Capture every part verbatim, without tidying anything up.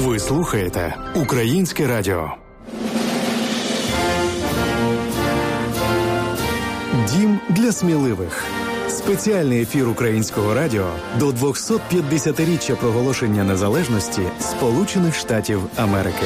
Ви слухаєте Українське радіо. Дім для сміливих. Спеціальний ефір Українського радіо до двохсот п'ятдесятиріччя проголошення незалежності Сполучених Штатів Америки.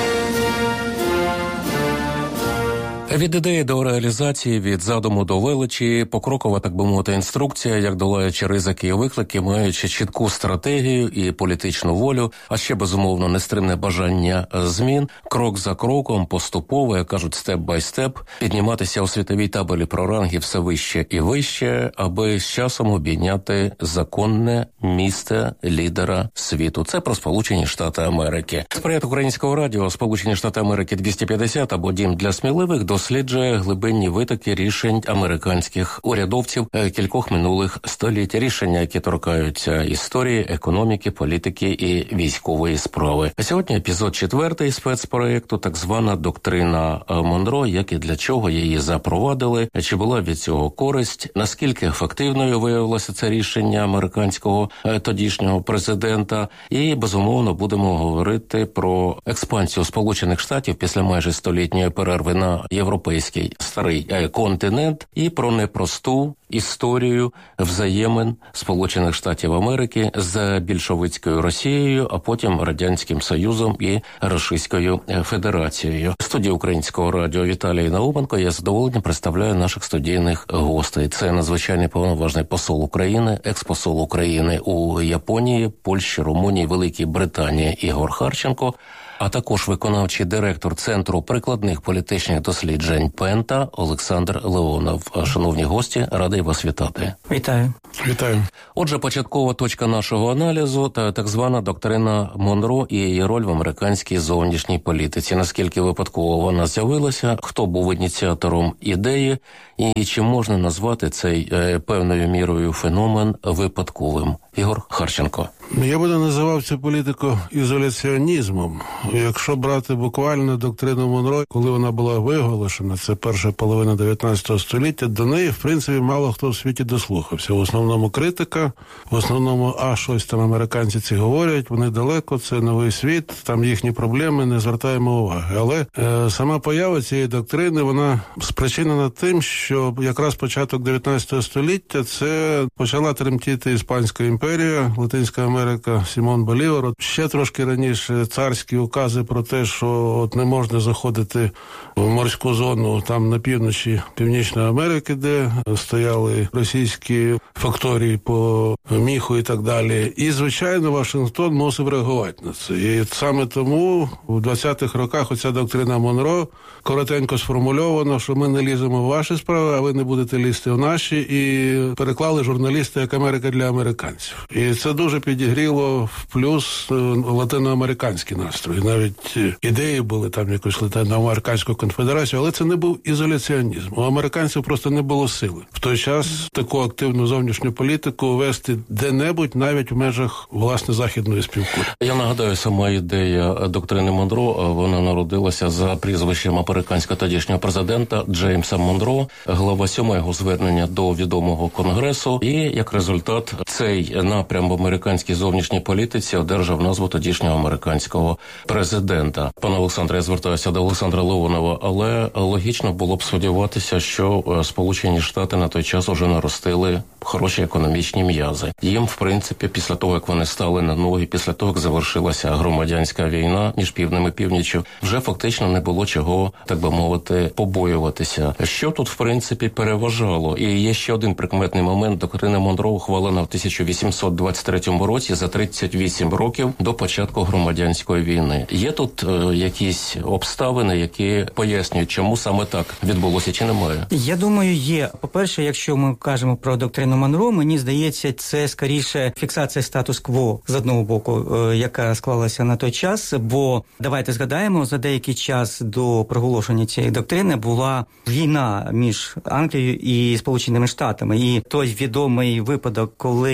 Від ідеї до реалізації, від задуму до величі, покрокова, так би мовити, інструкція, як долаючи ризики і виклики, маючи чітку стратегію і політичну волю, а ще, безумовно, нестримне бажання змін, крок за кроком, поступово, як кажуть, степ-бай-степ, підніматися у світовій табелі про ранги все вище і вище, аби з часом обійняти законне місце лідера світу. Це про Сполучені Штати Америки. Проєкт Українського радіо «Сполучені Штати Америки двісті п'ятдесят» або «Дім для сміливих» досліджує глибинні витоки рішень американських урядовців кількох минулих століть. Рішення, які торкаються історії, економіки, політики і військової справи. А сьогодні епізод четвертий спецпроєкту, так звана доктрина Монро, як і для чого її запровадили, чи була від цього користь, наскільки ефективною виявилося це рішення американського тодішнього президента. І, безумовно, будемо говорити про експансію Сполучених Штатів після майже столітньої перерви на європейський старий континент і про непросту історію взаємин Сполучених Штатів Америки з більшовицькою Росією, а потім Радянським Союзом і Російською Федерацією. В студії Українського радіо Віталій Науменко. Я з задоволенням представляю наших студійних гостей. Це надзвичайний повноважний посол України, експосол України у Японії, Польщі, Румунії, Великій Британії Ігор Харченко, а також виконавчий директор Центру прикладних політичних досліджень Пента Олександр Леонов. Шановні гості, радий вас вітати. Вітаю. Вітаю. Отже, початкова точка нашого аналізу та так звана доктрина Монро і її роль в американській зовнішній політиці. Наскільки випадково вона з'явилася, хто був ініціатором ідеї і чи можна назвати цей е, певною мірою феномен випадковим? Ігор Харченко. Я би називав цю політику ізоляціонізмом. Якщо брати буквально доктрину Монро, коли вона була виголошена, це перша половина дев'ятнадцятого століття, до неї, в принципі, мало хто в світі дослухався. В основному критика, в основному, а щось там американці ці говорять, вони далеко, це новий світ, там їхні проблеми, не звертаємо уваги. Але е, сама поява цієї доктрини, вона спричинена тим, що якраз початок дев'ятнадцятого століття це почала тремтіти Іспанська імперія, Латинська Америка, Сімон Болівар. От ще трошки раніше царські укази про те, що от не можна заходити в морську зону там на півночі Північної Америки, де стояли російські факторії по міху і так далі. І, звичайно, Вашингтон мусив реагувати на це. І саме тому у двадцятих роках оця доктрина Монро коротенько сформульовано, що ми не ліземо в ваші справи, а ви не будете лізти в наші, і переклали журналісти як Америка для американців. І це дуже підігріло в плюс латиноамериканські настрої. Навіть ідеї були там якусь латиноамериканську конфедерацію, але це не був ізоляціонізм. У американців просто не було сили в той час таку активну зовнішню політику вести де-небудь, навіть в межах, власне, західної співкулі. Я нагадаю, сама ідея доктрини Монро, вона народилася за прізвищем американського тодішнього президента Джеймса Монро, глава сьомого його звернення до відомого Конгресу, і як результат цей напрям в американській зовнішній політиці одержав назву тодішнього американського президента. Пане Олександре, я звертаюся до Олександра Леонова, але логічно було б сподіватися, що Сполучені Штати на той час уже наростили хороші економічні м'язи. Їм, в принципі, після того, як вони стали на ноги, після того, як завершилася громадянська війна між півднем і північчю, вже фактично не було чого, так би мовити, побоюватися. Що тут, в принципі, переважало? І є ще один прикметний момент. Доктрина Монро ухвалена в тисяча вісімсот двадцять третьому році, за тридцять вісім років до початку громадянської війни. Є тут е, якісь обставини, які пояснюють, чому саме так відбулося, чи немає? Я думаю, є. По-перше, якщо ми кажемо про доктрину Монро, мені здається, це скоріше фіксація статус-кво з одного боку, е, яка склалася на той час, бо давайте згадаємо, за деякий час до проголошення цієї доктрини була війна між Англією і Сполученими Штатами. І той відомий випадок, коли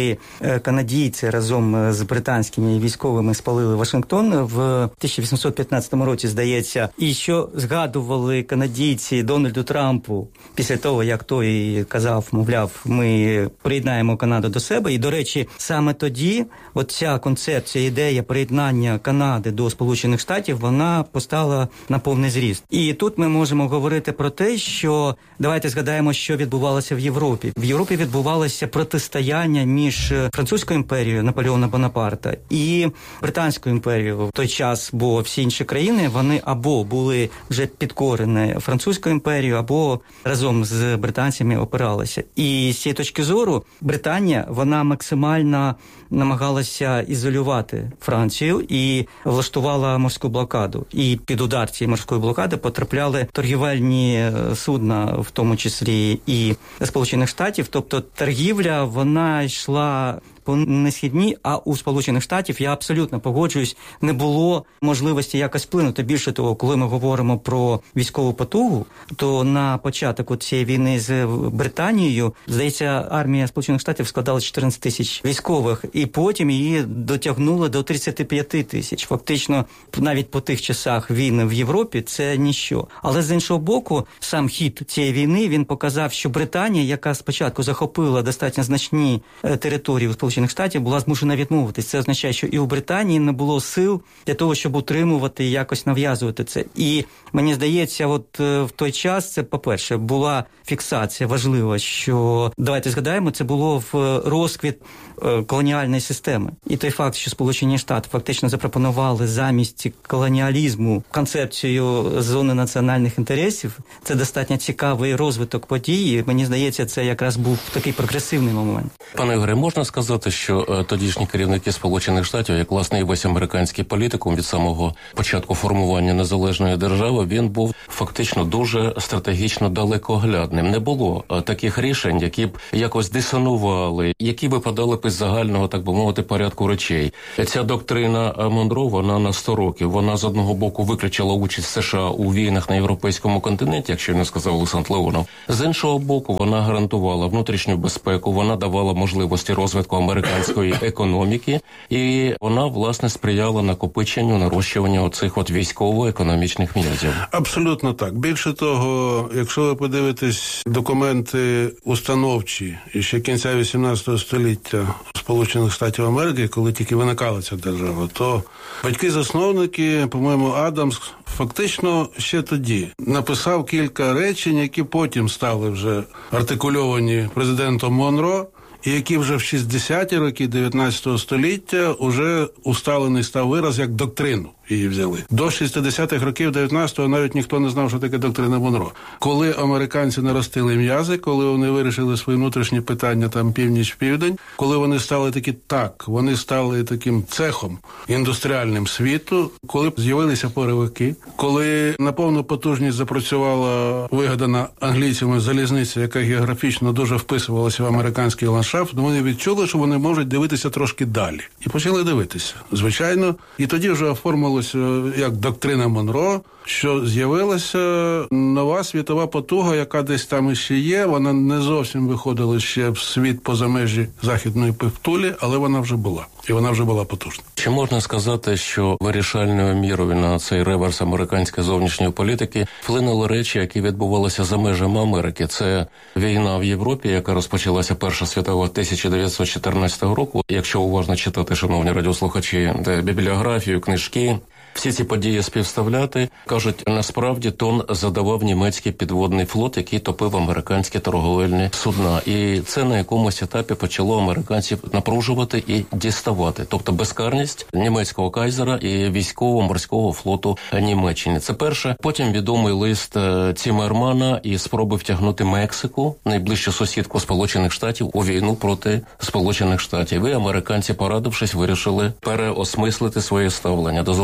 канадійці разом з британськими військовими спалили Вашингтон в тисяча вісімсот п'ятнадцятому році, здається. І що згадували канадійці Дональду Трампу після того, як той казав, мовляв, ми приєднаємо Канаду до себе. І, до речі, саме тоді оця концепція, ідея приєднання Канади до Сполучених Штатів, вона постала на повний зріст. І тут ми можемо говорити про те, що давайте згадаємо, що відбувалося в Європі. В Європі відбувалося протистояння між Французькою імперією Наполеона Бонапарта і Британською імперією в той час, бо всі інші країни, вони або були вже підкорені Французькою імперією, або разом з британцями опиралися. І з цієї точки зору Британія, вона максимально намагалася ізолювати Францію і влаштувала морську блокаду. І під удар цієї морської блокади потрапляли торгівельні судна, в тому числі і Сполучених Штатів. Тобто торгівля, вона йшла по не східній, а у Сполучених Штатів, я абсолютно погоджуюсь, не було можливості якось вплинути. Більше того, коли ми говоримо про військову потугу, то на початок цієї війни з Британією, здається, армія Сполучених Штатів складала чотирнадцять тисяч військових, і потім її дотягнули до тридцять п'ять тисяч. Фактично, навіть по тих часах війни в Європі це ніщо. Але з іншого боку, сам хід цієї війни, він показав, що Британія, яка спочатку захопила достатньо значні території у Сполучених Штатів, була змушена відмовитись. Це означає, що і у Британії не було сил для того, щоб утримувати і якось нав'язувати це. І мені здається, от в той час це, по-перше, була фіксація важлива, що, давайте згадаємо, це було в розквіт колоніальної системи. І той факт, що Сполучені Штати фактично запропонували замість колоніалізму концепцію зони національних інтересів, це достатньо цікавий розвиток подій. Мені здається, це якраз був такий прогресивний момент. Пане Ігоре, можна сказати, що тодішні керівники Сполучених Штатів, як власне і весь американський політикум від самого початку формування незалежної держави, він був фактично дуже стратегічно далекоглядним. Не було таких рішень, які б якось дисонували, які випадали б із загального, так би мовити, порядку речей. Ця доктрина Монро, вона на сто років. Вона з одного боку виключила участь США у війнах на європейському континенті, якщо не сказав Олександр Леонов. З іншого боку, вона гарантувала внутрішню безпеку, вона давала можливості розвитку американської економіки, і вона, власне, сприяла накопиченню, нарощуванню оцих от військово-економічних м'язів. Абсолютно так. Більше того, якщо ви подивитесь документи установчі і ще кінця вісімнадцятого століття Сполучених Штатів Америки, коли тільки виникала ця держава, то батьки-засновники, по-моєму, Адамс, фактично ще тоді написав кілька речень, які потім стали вже артикульовані президентом Монро, і які вже в шістдесяті роки дев'ятнадцятого століття уже усталений став вираз як доктрину. Її взяли. До шістдесятих років дев'ятнадцятого навіть ніхто не знав, що таке доктрина Монро. Коли американці наростили м'язи, коли вони вирішили свої внутрішні питання там північ-південь, коли вони стали такі так, вони стали таким цехом індустріальним світу, коли з'явилися поривики, коли на повну потужність запрацювала вигадана англійцями залізниця, яка географічно дуже вписувалася в американський ландшафт, вони відчули, що вони можуть дивитися трошки далі. І почали дивитися. Звичайно, і тоді вже оформилося як доктрина Монро, що з'явилася нова світова потуга, яка десь там іще є. Вона не зовсім виходила ще в світ поза межі західної півкулі, але вона вже була. І вона вже була потужна. Чи можна сказати, що вирішальною мірою на цей реверс американської зовнішньої політики вплинули речі, які відбувалися за межами Америки? Це війна в Європі, яка розпочалася Перша світова тисяча дев'ятсот чотирнадцятого року. Якщо уважно читати, шановні радіослухачі, бібліографію, книжки, всі ці події співставляти, кажуть, насправді тон задавав німецький підводний флот, який топив американські торговельні судна. І це на якомусь етапі почало американців напружувати і діставати. Тобто безкарність німецького кайзера і військово-морського флоту Німеччини. Це перше. Потім відомий лист Ціммермана і спроби втягнути Мексику, найближчу сусідку Сполучених Штатів, у війну проти Сполучених Штатів. І американці, порадившись, вирішили переосмислити своє ставлення до зовнішнього світу.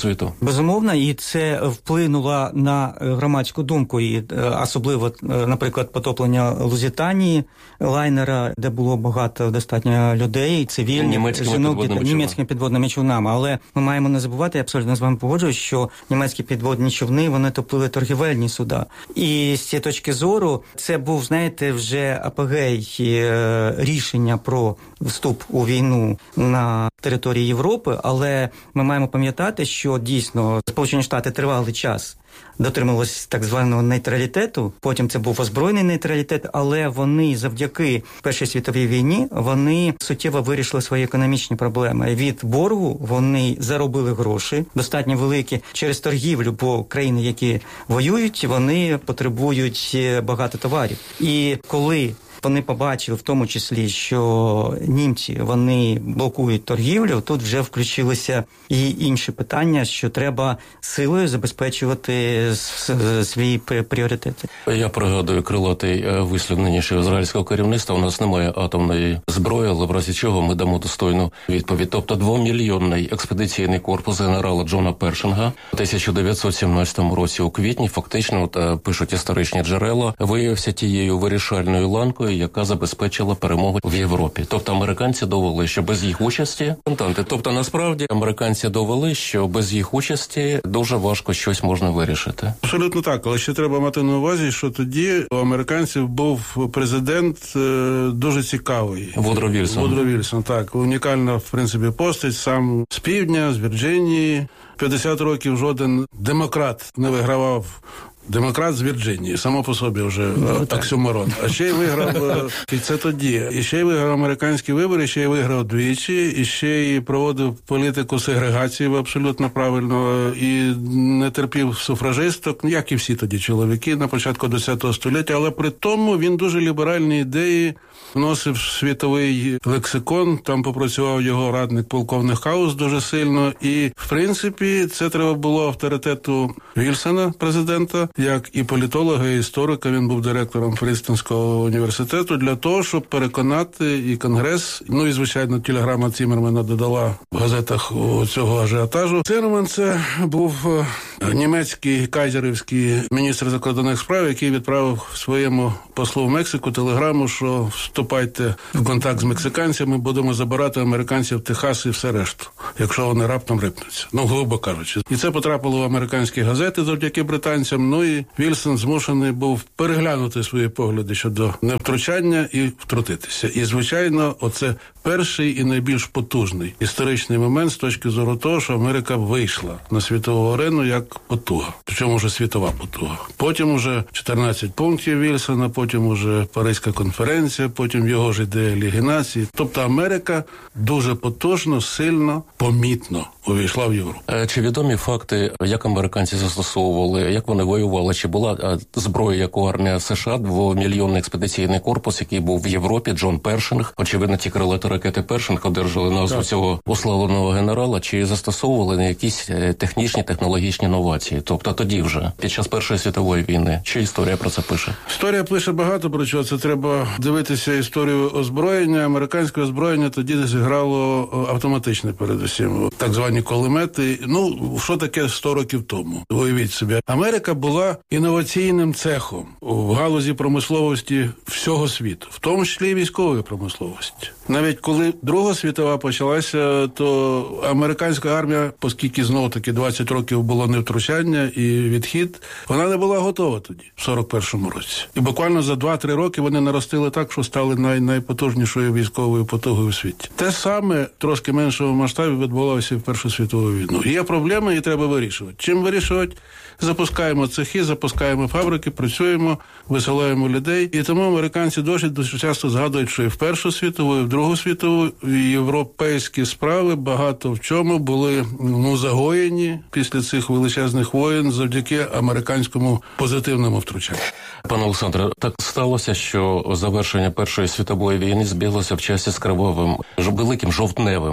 світу. Безумовно, і це вплинуло на громадську думку, і особливо, наприклад, потоплення Лузитанії, лайнера, де було багато достатньо людей, цивільних, німецькими жінок, підводними, дітей, німецькими підводними човнами. Але ми маємо не забувати, я абсолютно з вами погоджуюсь, що німецькі підводні човни, вони топили торгівельні суда. І з цієї точки зору це був, знаєте, вже апогей рішення про вступ у війну на території Європи, але ми маємо пам'ятати, що дійсно Сполучені Штати тривалий час дотримувалися так званого нейтралітету, потім це був озброєний нейтралітет, але вони завдяки Першій світовій війні, вони суттєво вирішили свої економічні проблеми. Від боргу вони заробили гроші, достатньо великі, через торгівлю, бо країни, які воюють, вони потребують багато товарів. І коли вони побачили в тому числі, що німці, вони блокують торгівлю, тут вже включилися і інші питання, що треба силою забезпечувати свої пріоритети. Я пригадую крилатий вислів нинішнього ізраїльського керівництва. У нас немає атомної зброї, але в разі чого ми дамо достойну відповідь. Тобто двомільйонний експедиційний корпус генерала Джона Першинга у тисяча дев'ятсот сімнадцятому році у квітні, фактично, от, пишуть історичні джерела, виявився тією вирішальною ланкою, яка забезпечила перемогу в Європі. Тобто американці довели, що без їх участі, тобто насправді американці довели, що без їх участі дуже важко щось можна вирішити. Абсолютно так, але ще треба мати на увазі, що тоді у американців був президент е, дуже цікавий. Вудро Вільсон. Вудро Вільсон, так. Унікальна, в принципі, постать, сам з півдня, з Вірджинії. п'ятдесят років жоден демократ не вигравав. Демократ з Вірджинії, само по собі вже ну, оксюморон. А ще й виграв, і це тоді, і ще й виграв американські вибори, ще й виграв двічі, і ще й проводив політику сегрегації абсолютно правильно, і не терпів суфражисток, як і всі тоді чоловіки на початку ХХ століття, але при тому він дуже ліберальні ідеї вносив в світовий лексикон, там попрацював його радник полковник Хаус дуже сильно, і в принципі це треба було авторитету Вільсона, президента, як і політолога, і історика, він був директором Принстонського університету, для того, щоб переконати і Конгрес, ну і, звичайно, телеграма Ціммермана додала в газетах цього ажіотажу. Циммерман це був німецький кайзерівський міністр закордонних справ, який відправив своєму послу в Мексику телеграму, що вступайте в контакт з мексиканцями, будемо забирати американців в Техас і все решту, якщо вони раптом рипнуться. Ну, грубо кажучи. І це потрапило в американські газети завдяки британцям. Ну і Вільсон змушений був переглянути свої погляди щодо невтручання і втрутитися. І, звичайно, оце перший і найбільш потужний історичний момент з точки зору того, що Америка вийшла на світову арену як потуга. Причому вже світова потуга. Потім уже чотирнадцять пунктів Вільсона, потім уже Паризька конференція, потім його ж ідея Ліги націй. Тобто Америка дуже потужно, сильно, помітно увійшла в Європу. Чи відомі факти, як американці застосовували, як вони воювали? Чи була зброя, яку армія США, двомільйонний експедиційний корпус, який був в Європі, Джон Першинг, очевидно, ті крилаті ракети Першинг одержали назву так. цього уславленого генерала, чи застосовували на якісь технічні, технологічні новації? Тобто тоді вже, під час Першої світової війни. Чи історія про це пише? Історія пише багато про чого. Це треба дивитися історію озброєння. Американське озброєння тоді зіграло автоматичне, передусім. Так звані кулемети. Ну, що таке сто років тому? Уявіть собі. Америка була інноваційним цехом в галузі промисловості всього світу, в тому числі і військової промисловості. Навіть коли Друга світова почалася, то американська армія, оскільки знову-таки двадцять років було невтручання і відхід, вона не була готова тоді, в сорок першому році. І буквально за два-три роки вони наростили так, що стали най- найпотужнішою військовою потугою у світі. Те саме, трошки меншого масштабі, відбувалося і в Першу світову війну. Є проблеми, і треба вирішувати. Чим вирішувати? Запускаємо цехи, запускаємо фабрики, працюємо, висилаємо людей. І тому американці досить дуже часто згадують, що і в Першу світову, і в Другу світову європейські справи багато в чому були ну, загоєні після цих величезних воєн завдяки американському позитивному втручанню. Пане Олександре, так сталося, що завершення Першої світової війни збіглося в часі з кривавим, великим жовтневим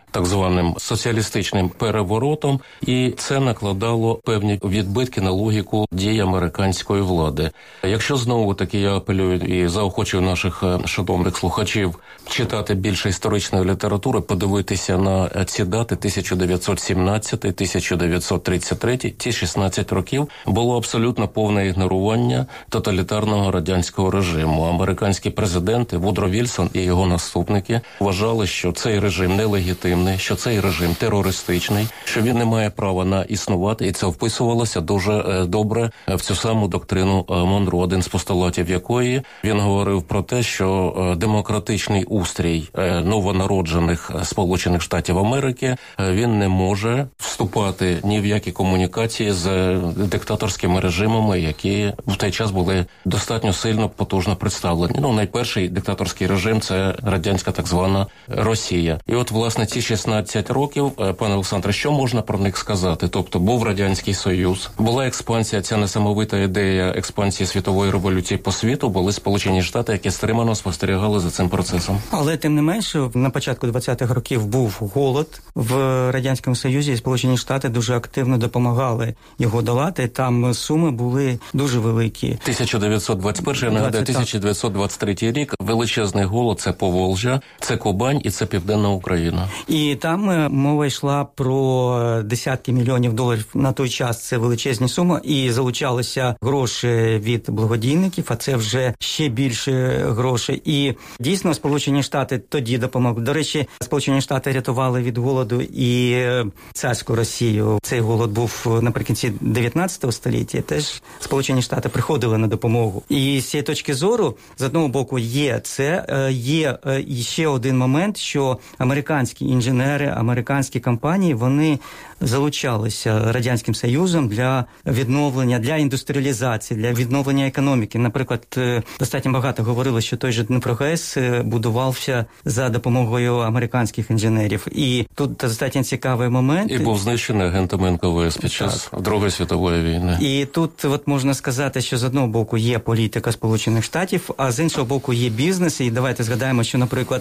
так званим соціалістичним переворотом, і це накладало певні відбитки на логіку дій американської влади. Якщо знову-таки я апелюю і заохочую наших шановних слухачів читати більше історичної літератури, подивитися на ці дати тисяча дев'ятсот сімнадцятий - тисяча дев'ятсот тридцять третій, ті шістнадцять років було абсолютно повне ігнорування тоталітарного радянського режиму. Американські президенти Вудро Вільсон і його наступники вважали, що цей режим нелегітимний, що цей режим терористичний, що він не має права на існувати, і це вписувалося дуже добре в цю саму доктрину Монро, один з постулатів якої він говорив про те, що демократичний устрій новонароджених Сполучених Штатів Америки, він не може вступати ні в які комунікації з диктаторськими режимами, які в той час були достатньо сильно потужно представлені. Ну, найперший диктаторський режим – це радянська так звана Росія. І от, власне, ці шістнадцять років, пане Олександре, що можна про них сказати? Тобто, був Радянський Союз, була експансія, ця несамовита ідея експансії світової революції по світу, були Сполучені Штати, які стримано спостерігали за цим процесом. Але, тим не менше, на початку двадцятих років був голод в Радянському Союзі, і Сполучені Штати дуже активно допомагали його долати. Там суми були дуже великі. тисяча дев'ятсот двадцять перший, я нагадаю, тисяча дев'ятсот двадцять третій рік, величезний голод, це Поволжя, це Кубань і це Південна Україна. І там мова йшла про десятки мільйонів доларів на той час, це величезні суми, і залучалися гроші від благодійників, а це вже ще більше грошей. І дійсно Сполучені Штати тоді допомогли. До речі, Сполучені Штати рятували від голоду і царську Росію. Цей голод був наприкінці дев'ятнадцятого століття. Теж Сполучені Штати приходили на допомогу. І з цієї точки зору, з одного боку, є це, є ще один момент, що американські інженери, американські компанії, вони залучалися Радянським Союзом для відновлення, для індустріалізації, для відновлення економіки. Наприклад, достатньо багато говорили, що той же Дніпрогес будувався за допомогою американських інженерів. І тут достатньо цікавий момент. І був знищений агентами ен ка ве ес під час так. Другої світової війни. І тут от можна сказати, що з одного боку є політика Сполучених Штатів, а з іншого боку є бізнес. І давайте згадаємо, що, наприклад,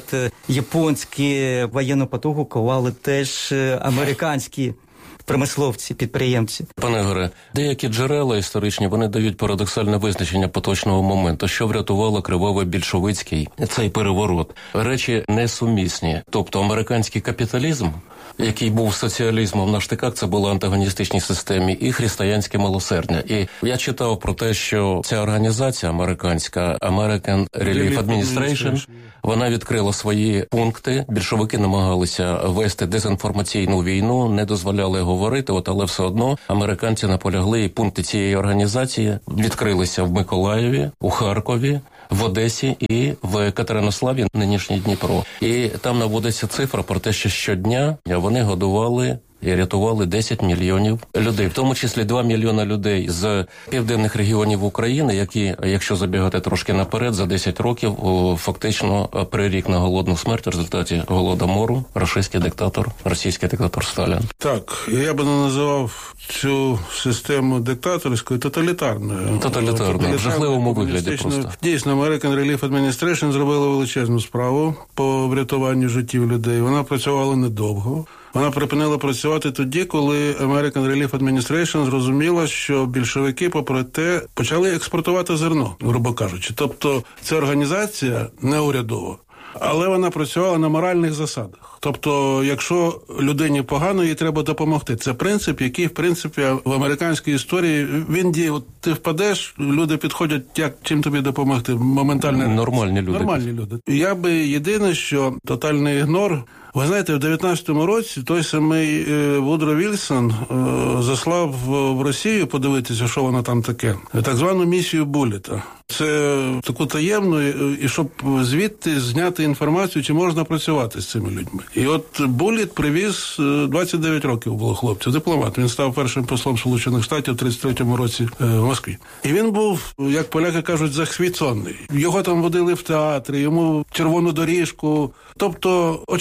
японські воєнну потугу ковали теж американські промисловці, підприємці. Пане Горе, деякі джерела історичні, вони дають парадоксальне визначення поточного моменту, що врятувало кривавий більшовицький цей переворот. Речі несумісні. Тобто американський капіталізм, який був соціалізмом на штиках, це були антагоністичні системі, і християнське милосердя. І я читав про те, що ця організація американська, American Relief Administration, вона відкрила свої пункти. Більшовики намагалися вести дезінформаційну війну, не дозволяли говорити, от, але все одно американці наполягли, і пункти цієї організації відкрилися в Миколаєві, у Харкові, в Одесі і в Катеринославі, нинішній Дніпро. І там наводиться цифра про те, що щодня вони годували і рятували десять мільйонів людей, в тому числі два мільйони людей з південних регіонів України, які, якщо забігати трошки наперед, за десять років фактично прирік на голодну смерть в результаті голодомору рашистський диктатор, російський диктатор Сталін. Так, я би не називав цю систему диктаторською тоталітарною. Тоталітарною, в жахливому вигляді просто. Дійсно, American Relief Administration зробила величезну справу по врятуванню життів людей. Вона працювала недовго. Вона припинила працювати тоді, коли American Relief Administration зрозуміла, що більшовики, попри те, почали експортувати зерно, грубо кажучи. Тобто, це організація неурядова, але вона працювала на моральних засадах. Тобто, якщо людині погано, їй треба допомогти. Це принцип, який, в принципі, в американській історії, він діє. От ти впадеш, люди підходять, як, чим тобі допомогти? Моментально. Нормальні люди. Нормальні люди. Я би єдине, що тотальний ігнор. Ви знаєте, в дев'ятнадцятому році той самий е, Вудро Вільсон е, заслав в, в Росію подивитися, що воно там таке. Так звану місію Булліта. Це таку таємну, і щоб звідти зняти інформацію, чи можна працювати з цими людьми. І от Булліт привіз, двадцять дев'ять років було хлопцю, дипломат. Він став першим послом Сполучених Штатів у тридцять третьому році е, в Москві. І він був, як поляки кажуть, захвіцонний. Його там водили в театрі, йому червону доріжку, тобто очарували.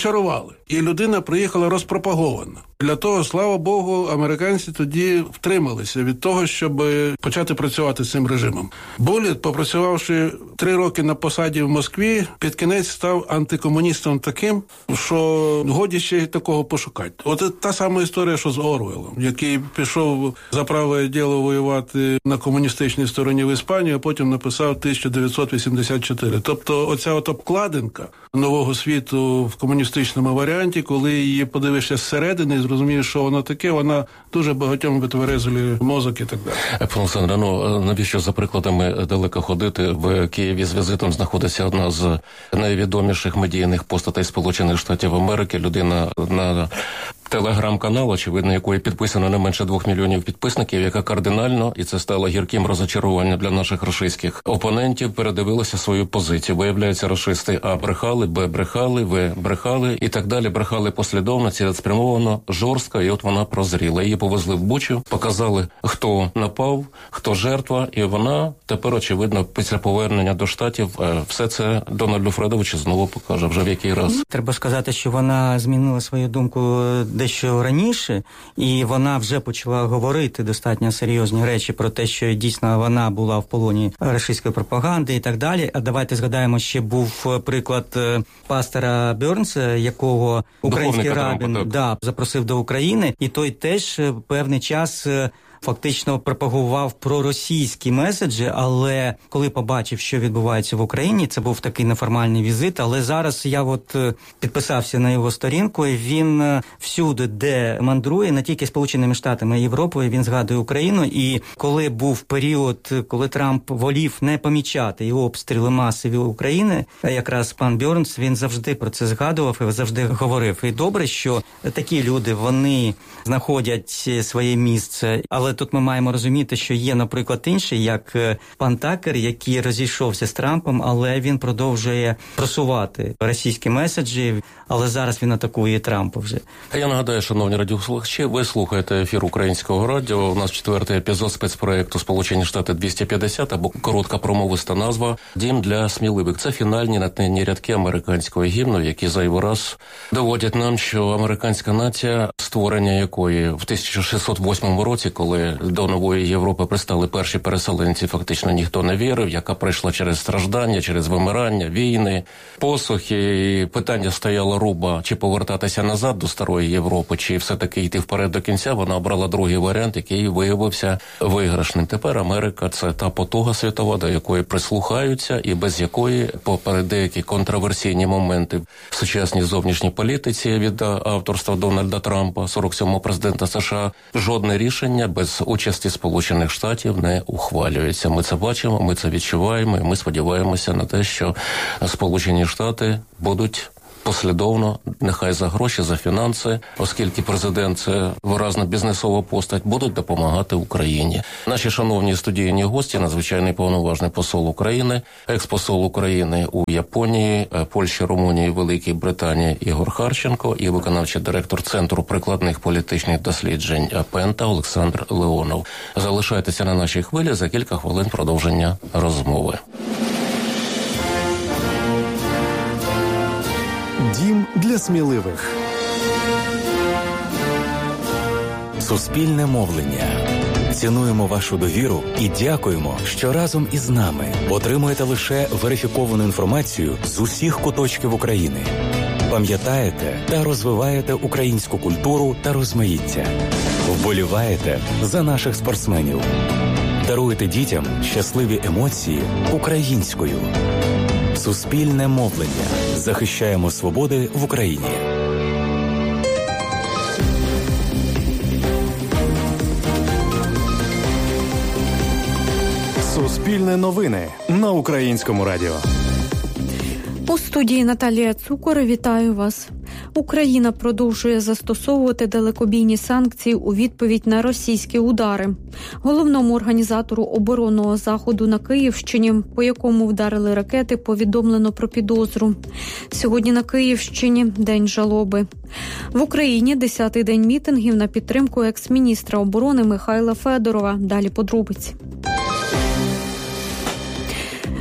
знали. І людина приїхала розпропагована. Для того, слава Богу, американці тоді втрималися від того, щоб почати працювати з цим режимом. Буліт, попрацювавши три роки на посаді в Москві, під кінець став антикомуністом таким, що годі ще такого пошукати. От та сама історія, що з Орвелом, який пішов за праве діло воювати на комуністичній стороні в Іспанії, а потім написав тисяча дев'ятсот вісімдесят чотири. Тобто оця от обкладинка нового світу в комуністичному варіанті, коли її подивишся зсередини і зрозумієш, що воно таке, вона дуже багатьом витверезує мозок і так далі. Пане Олександре, ну навіщо за прикладами далеко ходити? В Києві з візитом знаходиться одна з найвідоміших медійних постатей Сполучених Штатів Америки, людина на телеграм-канал, очевидно, якої підписано не менше двох мільйонів підписників, яка кардинально, і це стало гірким розочаруванням для наших рашистських опонентів, передивилася свою позицію. Виявляється, рашисти А брехали, Б брехали, В брехали і так далі. Брехали послідовно, цілеспрямовано, жорстко, і от вона прозріла. Її повезли в Бучу, показали, хто напав, хто жертва, і вона тепер, очевидно, після повернення до Штатів все це Дональду Фредовичу знову покаже, вже в який раз. Треба сказати, що вона змінила свою думку дещо раніше, і вона вже почала говорити достатньо серйозні речі про те, що дійсно вона була в полоні рашистської пропаганди і так далі. А давайте згадаємо, ще був приклад пастора Бернса, якого український рабін да, запросив до України, і той теж певний час фактично пропагував проросійські меседжі, але коли побачив, що відбувається в Україні, це був такий неформальний візит, але зараз я от підписався на його сторінку, і він всюди, де мандрує, не тільки Сполученими Штатами, а Європою, він згадує Україну, і коли був період, коли Трамп волів не помічати і обстріли масові України, якраз пан Бернс, він завжди про це згадував і завжди говорив. І добре, що такі люди, вони знаходять своє місце, але тут ми маємо розуміти, що є, наприклад, інший, як пан Такер, який розійшовся з Трампом, але він продовжує просувати російські меседжі, але зараз він атакує Трампа вже. Я нагадаю, шановні радіослухачі, ви слухаєте ефір Українського радіо. У нас четвертий епізод спецпроєкту «Сполучені Штати двісті п'ятдесят» або коротка промовиста назва «Дім для сміливих». Це фінальні натхненні рядки американського гімну, які зайвий раз доводять нам, що американська нація, створення якої в тисяча шістсот восьмому році, коли до нової Європи пристали перші переселенці, фактично ніхто не вірив, яка пройшла через страждання, через вимирання, війни, посухи, і питання стояло руба, чи повертатися назад до старої Європи, чи все-таки йти вперед до кінця. Вона обрала другий варіант, який виявився виграшним. Тепер Америка – це та потуга світова, до якої прислухаються, і без якої, попри деякі контроверсійні моменти в сучасній зовнішній політиці від авторства Дональда Трампа, сорок сьомого президента США, жодне рішення без участі Сполучених Штатів не ухвалюється. Ми це бачимо, ми це відчуваємо, і ми сподіваємося на те, що Сполучені Штати будуть послідовно, нехай за гроші, за фінанси, оскільки президент – це виразна бізнесова постать, будуть допомагати Україні. Наші шановні студійні гості, надзвичайний повноважний посол України, експосол України у Японії, Польщі, Румунії, Великій Британії Ігор Харченко і виконавчий директор Центру прикладних політичних досліджень Пента Олександр Леонов. Залишайтеся на нашій хвилі, за кілька хвилин продовження розмови. Дім для сміливих. Суспільне мовлення. Цінуємо вашу довіру і дякуємо, що разом із нами отримуєте лише верифіковану інформацію з усіх куточків України. Пам'ятаєте та розвиваєте українську культуру та розмаїття. Вболіваєте за наших спортсменів. Даруєте дітям щасливі емоції українською. Суспільне мовлення. Захищаємо свободи в Україні. Суспільне новини на Українському радіо. У студії Наталія Цукор. Вітаю вас. Україна продовжує застосовувати далекобійні санкції у відповідь на російські удари. Головному організатору оборонного заходу на Київщині, по якому вдарили ракети, повідомлено про підозру. Сьогодні на Київщині день жалоби. В Україні десятий день мітингів на підтримку екс-міністра оборони Михайла Федорова. Далі подробиці.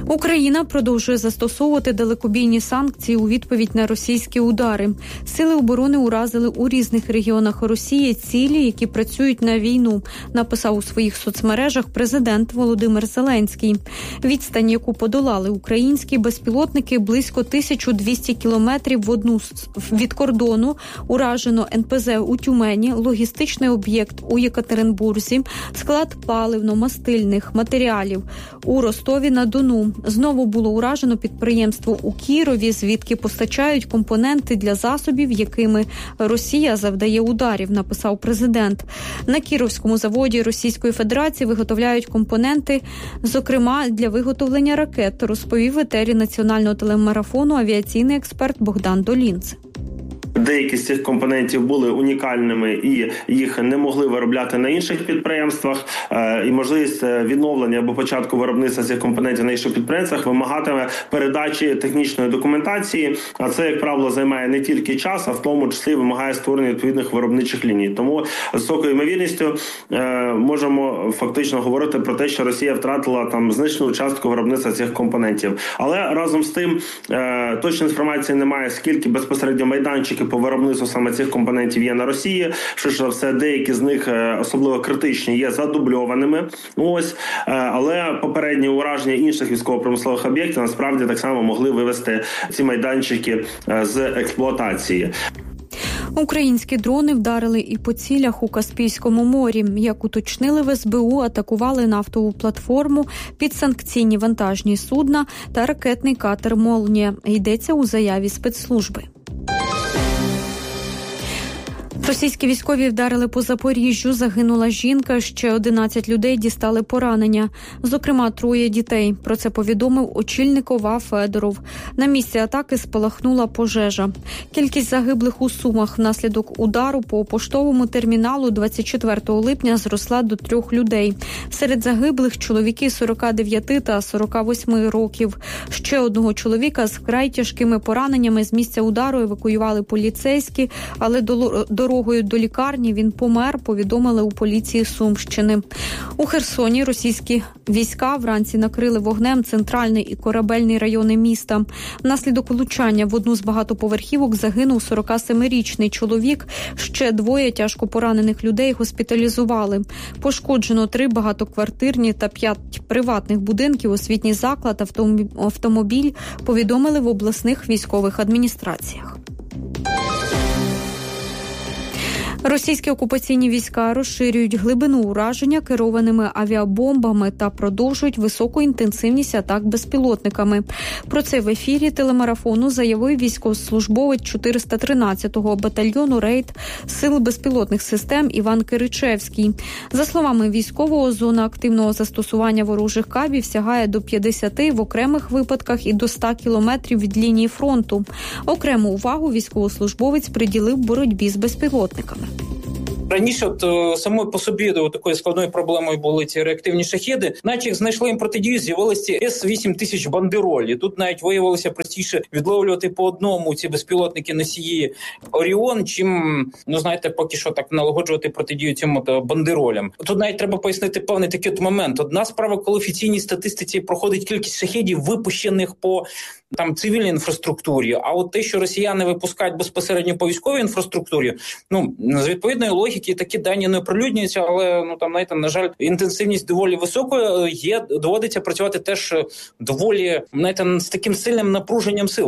Україна продовжує застосовувати далекобійні санкції у відповідь на російські удари. Сили оборони уразили у різних регіонах Росії цілі, які працюють на війну, написав у своїх соцмережах президент Володимир Зеленський. Відстань, яку подолали українські безпілотники, близько тисяча двісті кілометрів в одну від кордону. Уражено ен пе зет у Тюмені, логістичний об'єкт у Єкатеринбурзі, склад паливно-мастильних матеріалів у Ростові-на-Дону. Знову було уражено підприємство у Кірові, звідки постачають компоненти для засобів, якими Росія завдає ударів, написав президент. На Кіровському заводі Російської Федерації виготовляють компоненти, зокрема для виготовлення ракет, розповів в етері національного телемарафону авіаційний експерт Богдан Долінц. Деякі з цих компонентів були унікальними і їх не могли виробляти на інших підприємствах. І можливість відновлення або початку виробництва цих компонентів на інших підприємствах вимагатиме передачі технічної документації. А це, як правило, займає не тільки час, а в тому числі вимагає створення відповідних виробничих ліній. Тому з високою ймовірністю можемо фактично говорити про те, що Росія втратила там значну частку виробництва цих компонентів. Але разом з тим точної інформації немає, скільки безпосередньо майданчиків по виробництву саме цих компонентів є на Росії. Що ж за все, деякі з них, особливо критичні, є задубльованими. Ось, але попередні ураження інших військово-промислових об'єктів насправді так само могли вивести ці майданчики з експлуатації. Українські дрони вдарили і по цілях у Каспійському морі. Як уточнили в ес бе у, атакували нафтову платформу, підсанкційні вантажні судна та ракетний катер «Молнія». Йдеться у заяві спецслужби. Російські військові вдарили по Запоріжжю, загинула жінка, ще одинадцять людей дістали поранення, зокрема троє дітей. Про це повідомив очільник ОВА Федоров. На місці атаки спалахнула пожежа. Кількість загиблих у Сумах внаслідок удару по поштовому терміналу двадцять четвертого липня зросла до трьох людей. Серед загиблих чоловіки сорок дев'ять та сорок вісім років. Ще одного чоловіка з вкрай тяжкими пораненнями з місця удару евакуювали поліцейські, але до Дорогою до лікарні він помер, повідомили у поліції Сумщини. У Херсоні російські війська вранці накрили вогнем центральний і корабельний райони міста. Внаслідок влучання в одну з багатоповерхівок загинув сорокасемирічний чоловік. Ще двоє тяжко поранених людей госпіталізували. Пошкоджено три багатоквартирні та п'ять приватних будинків, освітній заклад, автомобіль, повідомили в обласних військових адміністраціях. Російські окупаційні війська розширюють глибину ураження керованими авіабомбами та продовжують високу інтенсивність атак безпілотниками. Про це в ефірі телемарафону заявив військовослужбовець чотириста тринадцятого батальйону рейд Сил безпілотних систем Іван Киричевський. За словами військового, зона активного застосування ворожих кабів сягає до п'ятдесят, в окремих випадках і до ста кілометрів від лінії фронту. Окрему увагу військовослужбовець приділив боротьбі з безпілотниками. Раніше от самою по собі от такою складною проблемою були ці реактивні шахеди. Навіть їх знайшли їм протидію, з'явилися ес вісім тисяч бандеролі. Тут навіть виявилося простіше відловлювати по одному ці безпілотники носії Оріон, чим, ну знаєте, поки що так налагоджувати протидію цим от бандеролям. Тут навіть треба пояснити певний такий от момент. Одна справа, коли в офіційній статистиці проходить кількість шахедів, випущених по там цивільній інфраструктурі, а от те, що росіяни випускають безпосередньо по військовій інфраструктурі, ну, з відповідної логіки такі дані не оприлюднюються, але, ну, там, знаєте, на жаль, інтенсивність доволі високою є, доводиться працювати теж доволі, знаєте, з таким сильним напруженням сил.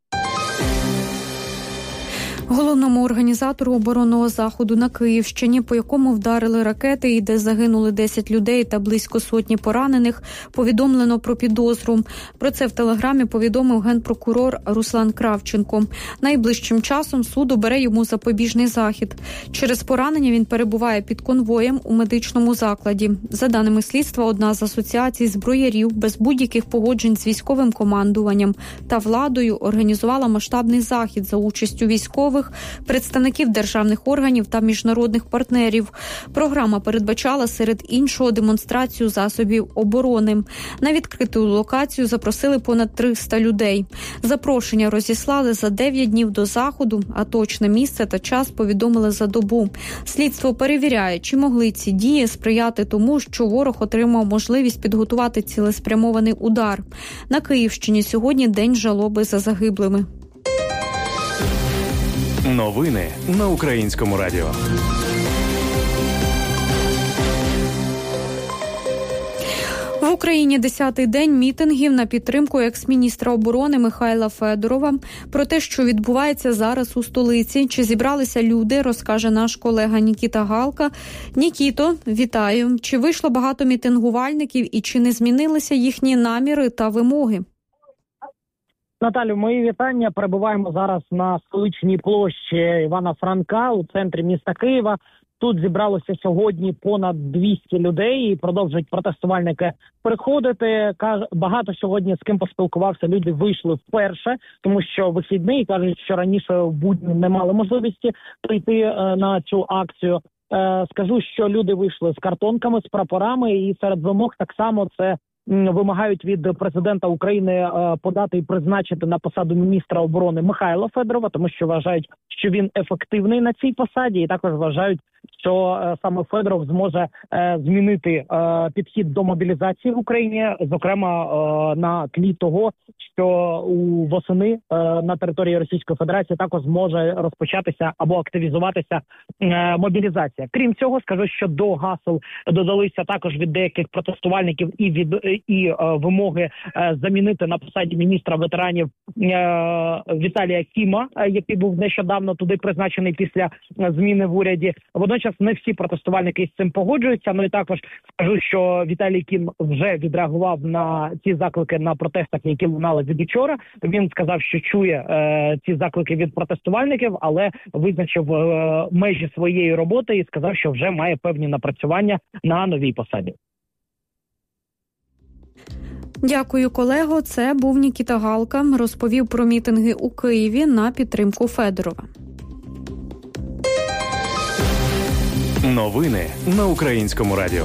Головному організатору оборонного заходу на Київщині, по якому вдарили ракети і де загинули десять людей та близько сотні поранених, повідомлено про підозру. Про це в Телеграмі повідомив генпрокурор Руслан Кравченко. Найближчим часом суд обере йому запобіжний захід. Через поранення він перебуває під конвоєм у медичному закладі. За даними слідства, одна з асоціацій зброярів без будь-яких погоджень з військовим командуванням та владою організувала масштабний захід за участю військових військових, представників державних органів та міжнародних партнерів. Програма передбачала серед іншого демонстрацію засобів оборони. На відкриту локацію запросили понад триста людей. Запрошення розіслали за дев'ять днів до заходу, а точне місце та час повідомили за добу. Слідство перевіряє, чи могли ці дії сприяти тому, що ворог отримав можливість підготувати цілеспрямований удар. На Київщині сьогодні день жалоби за загиблими. Новини на Українському радіо. В Україні десятий день мітингів на підтримку екс-міністра оборони Михайла Федорова. Про те, що відбувається зараз у столиці, чи зібралися люди, розкаже наш колега Нікіта Галка. Нікіто, вітаю. Чи вийшло багато мітингувальників і чи не змінилися їхні наміри та вимоги? Наталю, мої вітання. Перебуваємо зараз на столичній площі Івана Франка у центрі міста Києва. Тут зібралося сьогодні понад двісті людей і продовжують протестувальники приходити. Багато сьогодні з ким поспілкувався, люди вийшли вперше, тому що вихідний, кажуть, що раніше в будні не мали можливості прийти на цю акцію. Скажу, що люди вийшли з картонками, з прапорами, і серед вимог так само це вимагають від президента України подати і призначити на посаду міністра оборони Михайла Федорова, тому що вважають, що він ефективний на цій посаді, і також вважають, що саме Федоров зможе змінити підхід до мобілізації в Україні, зокрема на тлі того, що у восени на території Російської Федерації також зможе розпочатися або активізуватися мобілізація. Крім цього, скажу, що до гасел додалися також від деяких протестувальників і від і е, вимоги е, замінити на посаді міністра ветеранів е, Віталія Кіма, е, який був нещодавно туди призначений після е, зміни в уряді. Водночас не всі протестувальники з цим погоджуються. Ну і також скажу, що Віталій Кім вже відреагував на ці заклики на протестах, які лунали від учора. Він сказав, що чує е, ці заклики від протестувальників, але визначив е, межі своєї роботи і сказав, що вже має певні напрацювання на новій посаді. Дякую, колего. Це був Нікіта Галка. Розповів про мітинги у Києві на підтримку Федорова. Новини на Українському радіо.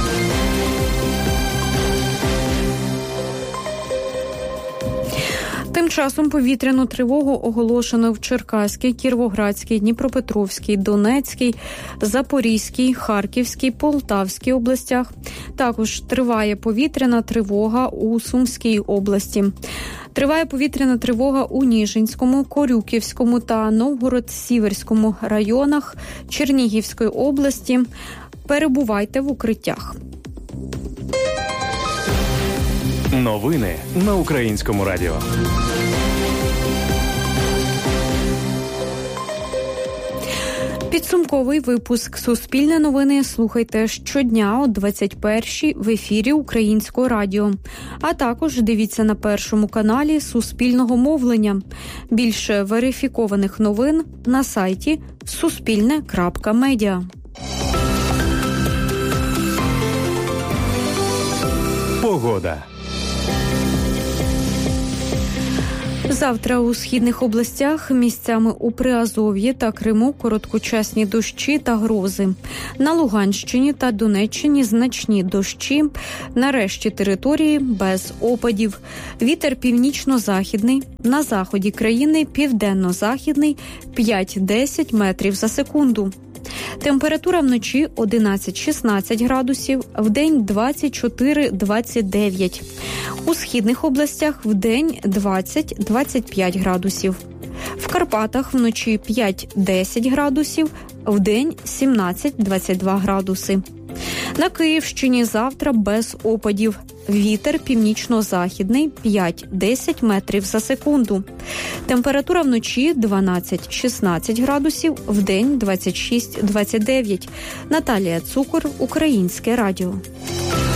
Тим часом повітряну тривогу оголошено в Черкаській, Кіровоградській, Дніпропетровській, Донецькій, Запорізькій, Харківській, Полтавській областях. Також триває повітряна тривога у Сумській області. Триває повітряна тривога у Ніжинському, Корюківському та Новгород-Сіверському районах Чернігівської області. Перебувайте в укриттях. Новини на Українському радіо. Підсумковий випуск «Суспільне новини» слухайте щодня о двадцять першій в ефірі Українського радіо. А також дивіться на Першому каналі Суспільного мовлення. Більше верифікованих новин на сайті суспільне крапка медіа. Погода. Завтра у східних областях місцями у Приазов'ї та Криму короткочасні дощі та грози. На Луганщині та Донеччині значні дощі. На решті території без опадів. Вітер північно-західний. На заході країни південно-західний п'ять-десять метрів за секунду. Температура вночі одинадцять-шістнадцять градусів, вдень двадцять чотири - двадцять дев'ять. У східних областях вдень двадцять-двадцять п'ять градусів. В Карпатах вночі п'ять-десять градусів, вдень сімнадцять-двадцять два градуси. На Київщині завтра без опадів. Вітер північно-західний п'ять-десять метрів за секунду. Температура вночі дванадцять-шістнадцять градусів, вдень двадцять шість - двадцять дев'ять. Наталія Цукор, Українське радіо.